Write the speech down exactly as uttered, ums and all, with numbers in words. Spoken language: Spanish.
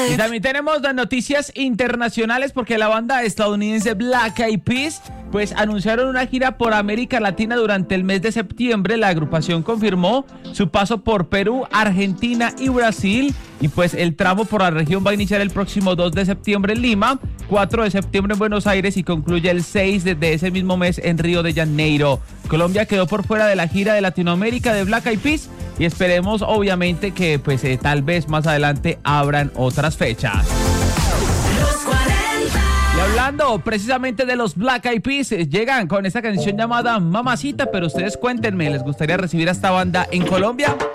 Y también tenemos las noticias internacionales porque la banda estadounidense Black Eyed Peas pues anunciaron una gira por América Latina durante el mes de septiembre. La agrupación confirmó su paso por Perú, Argentina y Brasil. Y pues el tramo por la región va a iniciar el próximo dos de septiembre en Lima, cuatro de septiembre en Buenos Aires y concluye el seis de ese mismo mes en Río de Janeiro. Colombia quedó por fuera de la gira de Latinoamérica de Black Eyed Peas y esperemos obviamente que pues eh, tal vez más adelante abran otras fechas. Y hablando precisamente de los Black Eyed Peas, eh, llegan con esta canción llamada Mamacita, pero ustedes cuéntenme, ¿les gustaría recibir a esta banda en Colombia?